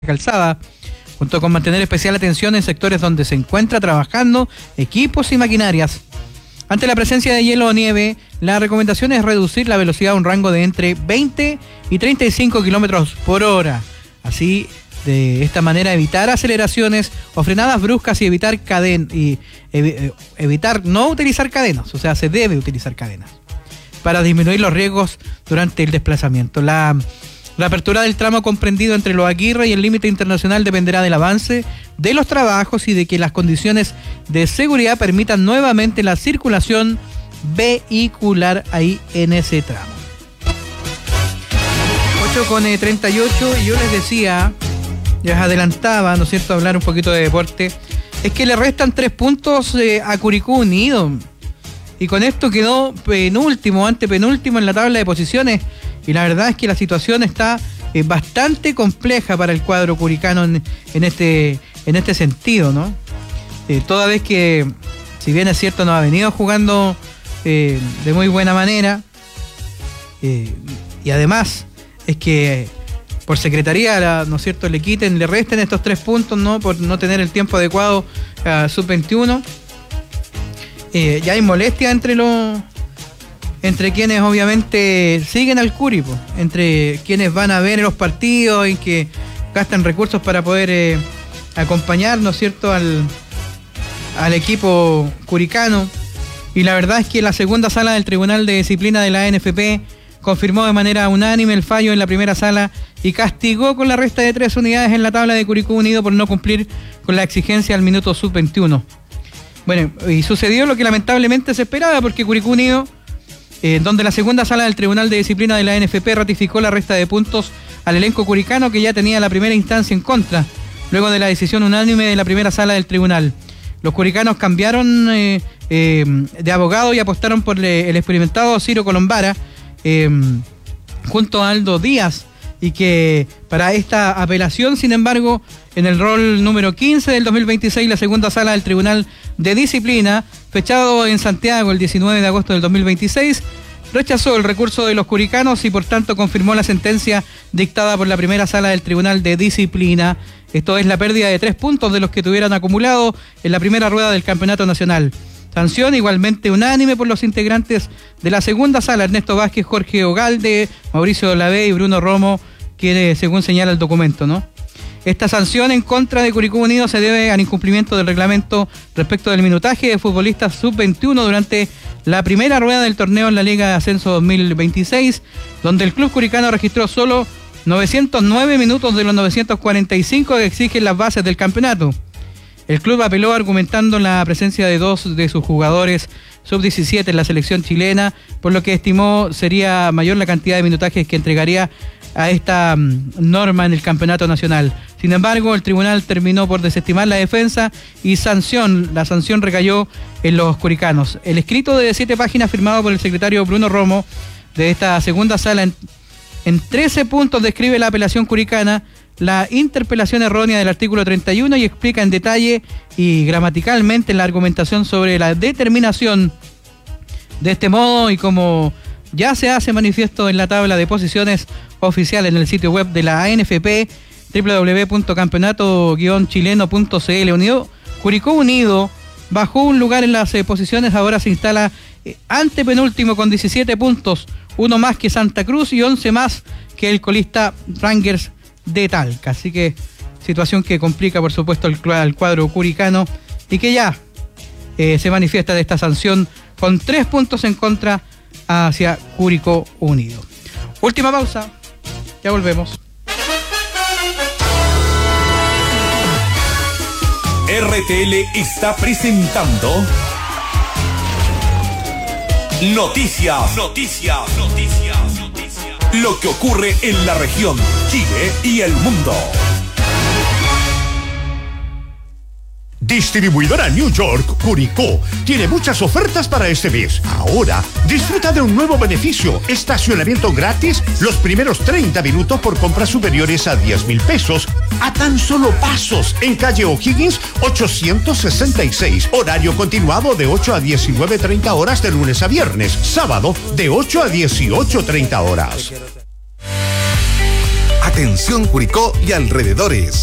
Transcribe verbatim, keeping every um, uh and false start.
calzada, junto con mantener especial atención en sectores donde se encuentra trabajando equipos y maquinarias. Ante la presencia de hielo o nieve, la recomendación es reducir la velocidad a un rango de entre veinte y treinta y cinco kilómetros por hora. Así, de esta manera, evitar aceleraciones o frenadas bruscas y evitar caden y ev evitar no utilizar cadenas. O sea, se debe utilizar cadenas para disminuir los riesgos durante el desplazamiento. La La apertura del tramo comprendido entre Los Aguirre y el límite internacional dependerá del avance de los trabajos y de que las condiciones de seguridad permitan nuevamente la circulación vehicular ahí en ese tramo. ocho con treinta y ocho, y yo les decía, les adelantaba, ¿no es cierto?, hablar un poquito de deporte, es que le restan tres puntos eh, a Curicó Unido, y con esto quedó penúltimo, antepenúltimo en la tabla de posiciones. Y la verdad es que la situación está eh, bastante compleja para el cuadro curicano en, en, este, en este sentido, ¿no? Eh, toda vez que, si bien es cierto, no ha venido jugando eh, de muy buena manera, eh, y además es que por secretaría, ¿no es cierto?, le quiten, le resten estos tres puntos, ¿no?, por no tener el tiempo adecuado a sub veintiuno. Eh, ya hay molestia entre los... entre quienes obviamente siguen al Curi, po, entre quienes van a ver los partidos y que gastan recursos para poder eh, acompañar, ¿no es cierto?, al, al equipo curicano. Y la verdad es que la segunda sala del Tribunal de Disciplina de la A N F P confirmó de manera unánime el fallo en la primera sala y castigó con la resta de tres unidades en la tabla de Curicó Unido por no cumplir con la exigencia al minuto sub veintiuno. Bueno, y sucedió lo que lamentablemente se esperaba, porque Curicó Unido, Eh, donde la segunda sala del Tribunal de Disciplina de la A N F P ratificó la resta de puntos al elenco curicano, que ya tenía la primera instancia en contra, luego de la decisión unánime de la primera sala del tribunal. Los curicanos cambiaron eh, eh, de abogado y apostaron por le, el experimentado Ciro Colombara eh, junto a Aldo Díaz, y que para esta apelación, sin embargo, en el rol número quince del dos mil veintiséis, la segunda sala del Tribunal de Disciplina, fechado en Santiago el diecinueve de agosto del dos mil veintiséis, rechazó el recurso de los curicanos y por tanto confirmó la sentencia dictada por la primera sala del Tribunal de Disciplina. Esto es la pérdida de tres puntos de los que tuvieran acumulado en la primera rueda del Campeonato Nacional. Sanción igualmente unánime por los integrantes de la segunda sala: Ernesto Vázquez, Jorge Ogalde, Mauricio Olavé y Bruno Romo, que según señala el documento, ¿no? Esta sanción en contra de Curicó Unido se debe al incumplimiento del reglamento respecto del minutaje de futbolistas sub veintiuno durante la primera rueda del torneo en la Liga de Ascenso dos mil veintiséis, donde el club curicano registró solo novecientos nueve minutos de los novecientos cuarenta y cinco que exigen las bases del campeonato. El club apeló argumentando la presencia de dos de sus jugadores sub diecisiete en la selección chilena, por lo que estimó sería mayor la cantidad de minutajes que entregaría a esta um, norma en el campeonato nacional. Sin embargo, el tribunal terminó por desestimar la defensa y sanción, la sanción recayó en los curicanos. El escrito de siete páginas firmado por el secretario Bruno Romo de esta segunda sala en, en trece puntos describe la apelación curicana, la interpelación errónea del artículo treinta y uno, y explica en detalle y gramaticalmente la argumentación sobre la determinación. De este modo, y como ya se hace manifiesto en la tabla de posiciones oficial en el sitio web de la A N F P, doble u doble u doble u punto campeonato guion chileno punto c l, unido, Curicó Unido bajó un lugar en las eh, posiciones, ahora se instala eh, antepenúltimo con diecisiete puntos, uno más que Santa Cruz y once más que el colista Rangers de Talca. Así que situación que complica, por supuesto, el, el cuadro curicano, y que ya eh, se manifiesta de esta sanción con tres puntos en contra hacia Curicó Unido. Última pausa, ya volvemos. R T L está presentando Noticias, Noticias, Noticias, Noticias. Lo que ocurre en la región, Chile y el mundo. Distribuidora New York Curicó tiene muchas ofertas para este mes. Ahora disfruta de un nuevo beneficio: estacionamiento gratis los primeros treinta minutos por compras superiores a diez mil pesos, a tan solo pasos, en calle O'Higgins ochocientos sesenta y seis. Horario continuado de ocho a diecinueve treinta horas de lunes a viernes. Sábado de ocho a dieciocho treinta horas. Atención Curicó y alrededores.